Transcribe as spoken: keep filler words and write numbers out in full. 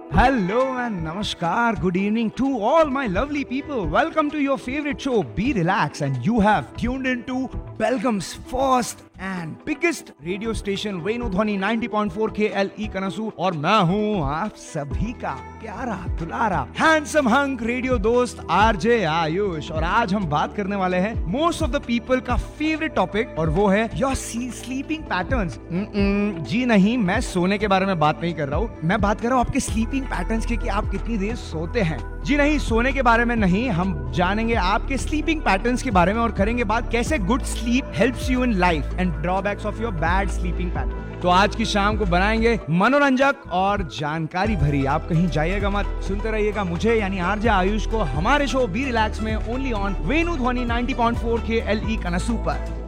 Hello and namaskar. Good evening to all my lovely people. Welcome to your favorite show, Be Relax, and you have tuned into Belgium's first and biggest radio station, Venodhwani ninety point four K L E कनसू, और मैं हूँ आप सभी का प्यारा दुलारा handsome hunk radio दोस्त RJ Ayush. और आज हम बात करने वाले हैं मोस्ट ऑफ द पीपल का फेवरेट टॉपिक, और वो है योर स्लीपिंग पैटर्न्स। जी नहीं, मैं सोने के बारे में बात नहीं कर रहा हूँ, मैं बात कर रहा हूँ आपके स्लीपिंग पैटर्न्स की, कि आप कितनी देर सोते हैं। जी नहीं, सोने के बारे में नहीं, हम जानेंगे आपके स्लीपिंग पैटर्न्स के बारे में और करेंगे बात कैसे good sleep helps you in life and drawbacks of your bad sleeping pattern. तो आज की शाम को बनाएंगे मनोरंजक और जानकारी भरी। आप कहीं जाइएगा मत, सुनते रहिएगा मुझे यानी आरजे आयुष को हमारे शो बी रिलैक्स में, only on वेणुध्वनि ninety point four के एल ई कनसू पर।